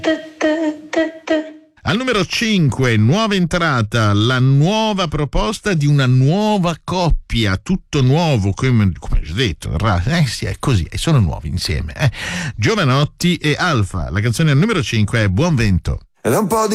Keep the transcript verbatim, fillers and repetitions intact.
Al numero cinque, nuova entrata, la nuova proposta di una nuova coppia, tutto nuovo, come, come ho già detto, eh sì, è così, e sono nuovi insieme. Eh. Giovanotti e Alfa, la canzone al numero cinque è Buon Vento. Ed è un po' di